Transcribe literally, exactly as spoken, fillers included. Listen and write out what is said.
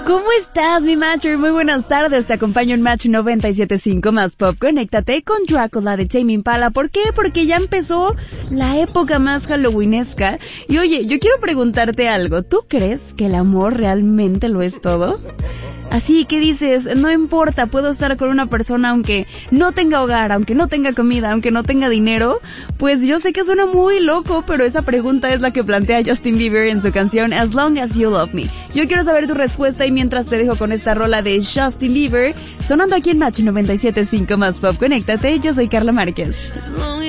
¿Cómo estás, mi macho? Muy buenas tardes, te acompaño en Match noventa y siete punto cinco más pop. Conéctate con Drácula de Tame Impala. ¿Por qué? Porque ya empezó la época más halloweenesca. Y oye, yo quiero preguntarte algo. ¿Tú crees que el amor realmente lo es todo? Así que dices, no importa, puedo estar con una persona aunque no tenga hogar, aunque no tenga comida, aunque no tenga dinero. Pues yo sé que suena muy loco, pero esa pregunta es la que plantea Justin Bieber en su canción As Long As You Love Me. Yo quiero saber tu respuesta y mientras te dejo con esta rola de Justin Bieber, sonando aquí en Match noventa y siete punto cinco más pop. Conéctate, yo soy Carla Márquez.